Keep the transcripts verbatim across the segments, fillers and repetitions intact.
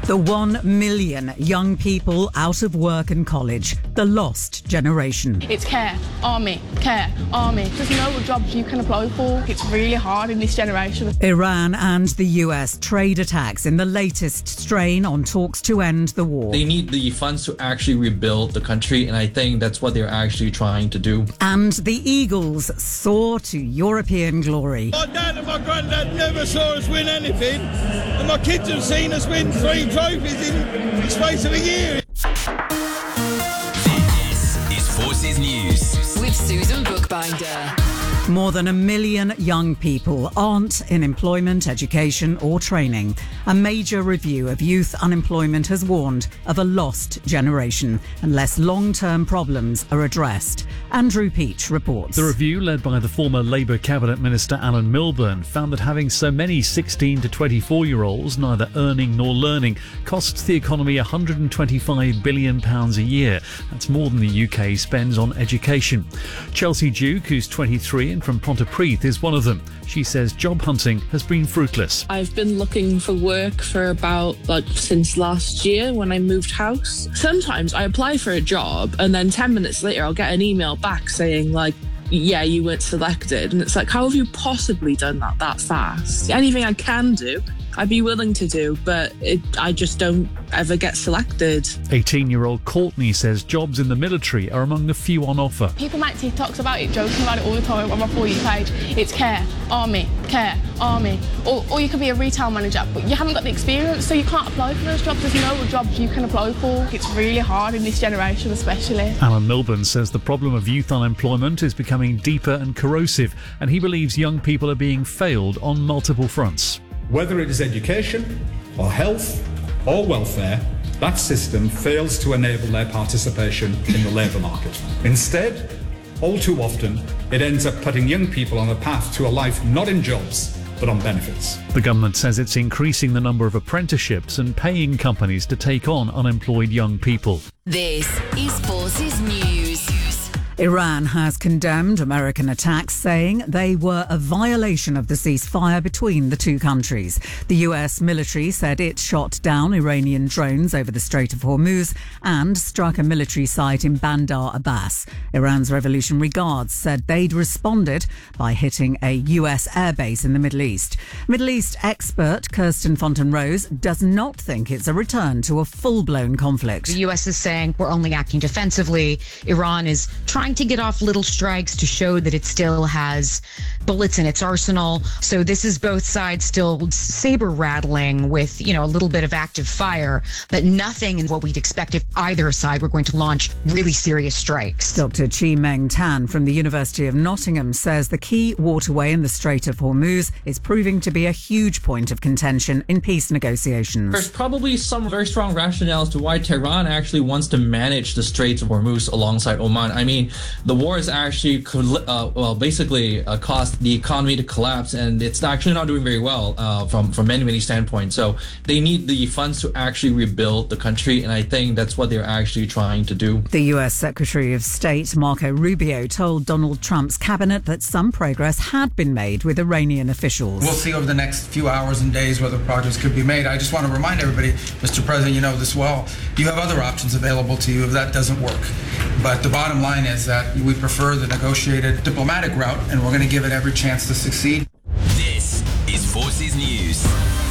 The one million young people out of work and college, the lost generation. It's care, army, care, army. There's no jobs you can apply for. It's really hard in this generation. Iran and the U S trade attacks in the latest strain on talks to end the war. They need the funds to actually rebuild the country, and I think that's what they're actually trying to do. And the Eagles soar to European glory. My dad and my granddad never saw us win anything, and my kids have seen us win three trophies in the space of a year. This is Forces News with Susan Bookbinder. More than a million young people aren't in employment, education or training. A major review of youth unemployment has warned of a lost generation unless long-term problems are addressed. Andrew Peach reports. The review, led by the former Labour Cabinet Minister Alan Milburn, found that having so many sixteen to twenty-four-year-olds neither earning nor learning costs the economy one hundred twenty-five billion pounds a year. That's more than the U K spends on education. Chelsea Duke, who's twenty-three and from Pontypridd, is one of them. She says job hunting has been fruitless. I've been looking for work for about, like, since last year when I moved house. Sometimes I apply for a job and then ten minutes later I'll get an email back saying, like, yeah, you weren't selected. And it's like, how have you possibly done that that fast? Anything I can do, I'd be willing to do, but it, I just don't ever get selected. eighteen-year-old Courtney says jobs in the military are among the few on offer. People make TikToks about it, joking about it all the time on my For You page. It's care, army, care, army. Or, or you could be a retail manager, but you haven't got the experience, so you can't apply for those jobs. There's no jobs you can apply for. It's really hard in this generation especially. Alan Milburn says the problem of youth unemployment is becoming deeper and corrosive, and he believes young people are being failed on multiple fronts. Whether it is education or health or welfare, that system fails to enable their participation in the labour market. Instead, all too often, it ends up putting young people on a path to a life not in jobs, but on benefits. The government says it's increasing the number of apprenticeships and paying companies to take on unemployed young people. This is Forces News. Iran has condemned American attacks, saying they were a violation of the ceasefire between the two countries. The U S military said it shot down Iranian drones over the Strait of Hormuz and struck a military site in Bandar Abbas. Iran's Revolutionary Guards said they'd responded by hitting a U S airbase in the Middle East. Middle East expert Kirsten Fontaine-Rose does not think it's a return to a full-blown conflict. The U S is saying we're only acting defensively. Iran is trying to get off little strikes to show that it still has bullets in its arsenal. So this is both sides still saber rattling with, you know, a little bit of active fire, but nothing in what we'd expect if either side were going to launch really serious strikes. Doctor Chi Meng Tan from the University of Nottingham says the key waterway in the Strait of Hormuz is proving to be a huge point of contention in peace negotiations. There's probably some very strong rationale as to why Tehran actually wants to manage the Straits of Hormuz alongside Oman. I mean, the war has actually, uh, well, basically uh, caused the economy to collapse, and it's actually not doing very well uh, from, from many, many standpoints. So they need the funds to actually rebuild the country, and I think that's what they're actually trying to do. The U S Secretary of State Marco Rubio told Donald Trump's cabinet that some progress had been made with Iranian officials. We'll see over the next few hours and days whether progress could be made. I just want to remind everybody, Mister President, you know this well, you have other options available to you if that doesn't work. But the bottom line is that we prefer the negotiated diplomatic route, and we're going to give it every chance to succeed. This is Forces News.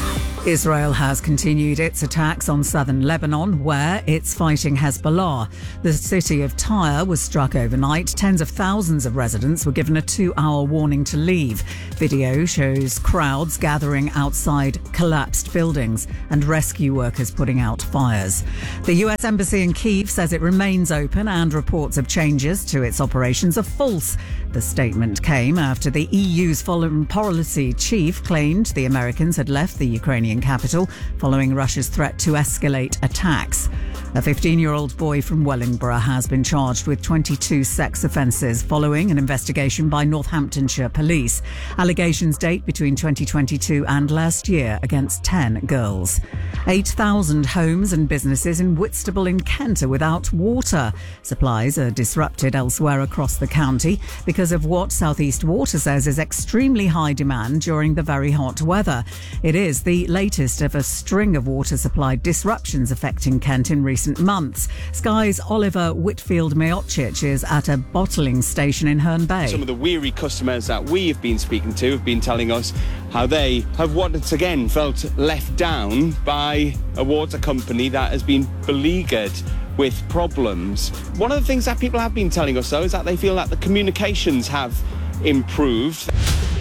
Israel has continued its attacks on southern Lebanon, where it's fighting Hezbollah. The city of Tyre was struck overnight. Tens of thousands of residents were given a two-hour warning to leave. Video shows crowds gathering outside collapsed buildings and rescue workers putting out fires. The U S Embassy in Kyiv says it remains open, and reports of changes to its operations are false. The statement came after the E U's foreign policy chief claimed the Americans had left the Ukrainian capital following Russia's threat to escalate attacks. A fifteen-year-old boy from Wellingborough has been charged with twenty-two sex offences following an investigation by Northamptonshire police. Allegations date between twenty twenty-two and last year against ten girls. eight thousand homes and businesses in Whitstable in Kent are without water. Supplies are disrupted elsewhere across the county because of what South East Water says is extremely high demand during the very hot weather. It is the latest of a string of water supply disruptions affecting Kent in recent months. Sky's Oliver Whitfield-Miocic is at a bottling station in Herne Bay. Some of the weary customers that we have been speaking to have been telling us how they have once again felt left down by a water company that has been beleaguered with problems. One of the things that people have been telling us, though, is that they feel that the communications have improved.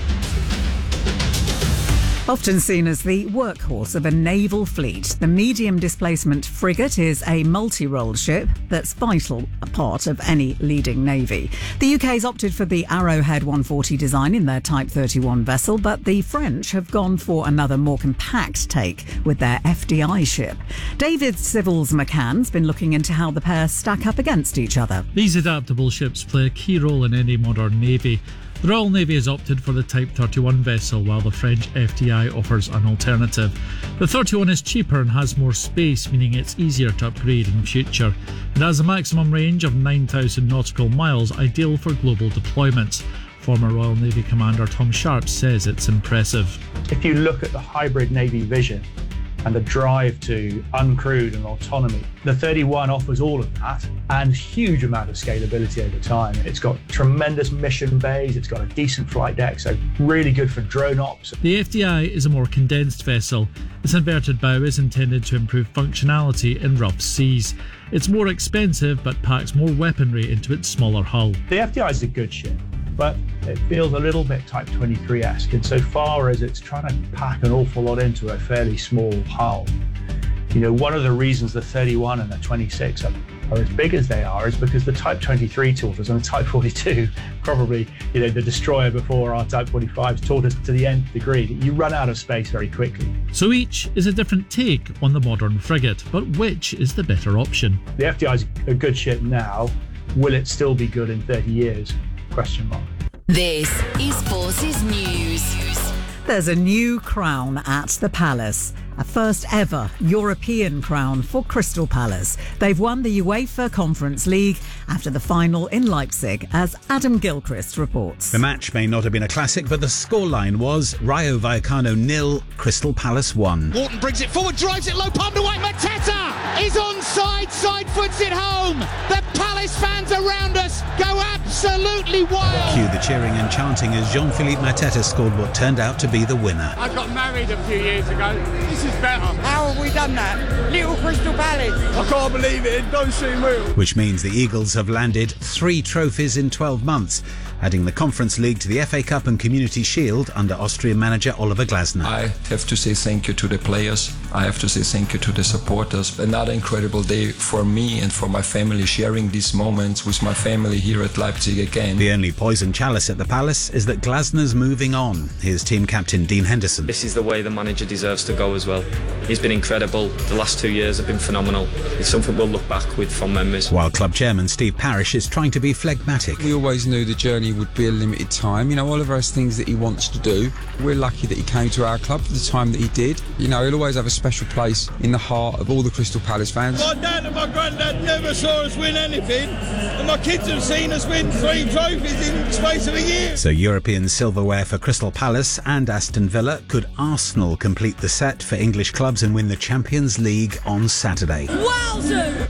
Often seen as the workhorse of a naval fleet, the medium displacement frigate is a multi-role ship that's vital a part of any leading navy. The U K's opted for the Arrowhead one forty design in their Type thirty-one vessel, but the French have gone for another more compact take with their F D I ship. David Civils McCann's been looking into how the pair stack up against each other. These adaptable ships play a key role in any modern navy. The Royal Navy has opted for the Type thirty-one vessel, while the French F D I offers an alternative. The thirty-one is cheaper and has more space, meaning it's easier to upgrade in future. It has a maximum range of nine thousand nautical miles, ideal for global deployments. Former Royal Navy Commander Tom Sharp says it's impressive. If you look at the hybrid Navy vision and the drive to uncrewed and autonomy, the thirty-one offers all of that and huge amount of scalability over time. It's got tremendous mission bays, it's got a decent flight deck, so really good for drone ops. The F D I is a more condensed vessel. Its inverted bow is intended to improve functionality in rough seas. It's more expensive but packs more weaponry into its smaller hull. The F D I is a good ship, but it feels a little bit Type twenty-three-esque insofar as it's trying to pack an awful lot into a fairly small hull. You know, one of the reasons the thirty-one and the twenty-six are, are as big as they are is because the Type twenty-three taught us, and the Type forty-two, probably, you know, the destroyer before our Type forty-fives, taught us to the nth degree that you run out of space very quickly. So each is a different take on the modern frigate, but which is the better option? The F D I is a good ship now. Will it still be good in thirty years? Question mark. This is Forces News. There's a new crown at the Palace. A first ever European crown for Crystal Palace. They've won the UEFA Conference League after the final in Leipzig, as Adam Gilchrist reports. The match may not have been a classic, but the scoreline was Rayo Vallecano nil, Crystal Palace one. Wharton brings it forward, drives it low, palmed away. Mateta is onside, side foots it home. The Palace fans around us go absolutely wild. Cue the cheering and chanting as Jean-Philippe Mateta scored what turned out to be the winner. I got married a few years ago. This is better. How have we done that? Little Crystal Palace. I can't believe it. It don't seem real. Which means the Eagles have landed three trophies in twelve months, adding the Conference League to the F A Cup and Community Shield under Austrian manager Oliver Glasner. I have to say thank you to the players. I have to say thank you to the supporters. Another incredible day for me and for my family, sharing these moments with my family here at Leipzig again. The only poison chalice at the Palace is that Glasner's moving on. Here's team captain Dean Henderson. This is the way the manager deserves to go as well. He's been incredible. The last two years have been phenomenal. It's something we'll look back with fond memories. While club chairman Steve Parish is trying to be phlegmatic. We always knew the journey would be a limited time. You know, Oliver has things that he wants to do. We're lucky that he came to our club for the time that he did. You know, he'll always have a special place in the heart of all the Crystal Palace fans. My dad and my granddad never saw us win anything, and my kids have seen us win three trophies in the space of a year. So European silverware for Crystal Palace and Aston Villa. Could Arsenal complete the set for English clubs and win the Champions League on Saturday? Wowzer!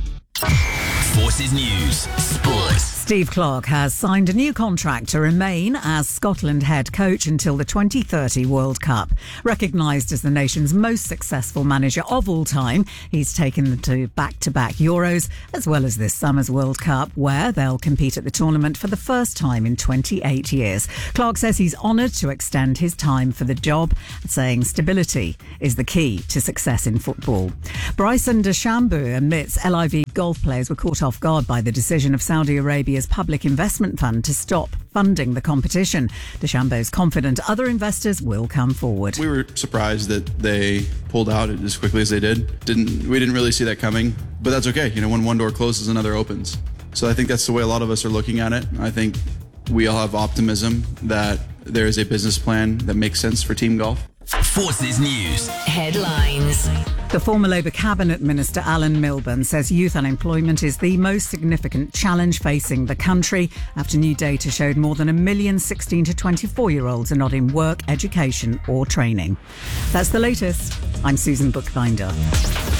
Forces News Sports. Steve Clarke has signed a new contract to remain as Scotland head coach until the twenty thirty World Cup. Recognised as the nation's most successful manager of all time, he's taken them to back-to-back Euros, as well as this summer's World Cup, where they'll compete at the tournament for the first time in twenty-eight years. Clarke says he's honoured to extend his time for the job, saying stability is the key to success in football. Bryson DeChambeau admits L I V golf players were caught off guard by the decision of Saudi Arabia's public investment fund to stop funding the competition. DeChambeau's confident other investors will come forward. We were surprised that they pulled out as quickly as they did. Didn't we didn't really see that coming, but that's okay. You know, when one door closes, another opens. So I think that's the way a lot of us are looking at it. I think we all have optimism that there is a business plan that makes sense for team golf. Forces News Headlines. The former Labour Cabinet Minister Alan Milburn says youth unemployment is the most significant challenge facing the country after new data showed more than a million sixteen to twenty-four-year-olds are not in work, education or training. That's the latest. I'm Susan Bookbinder.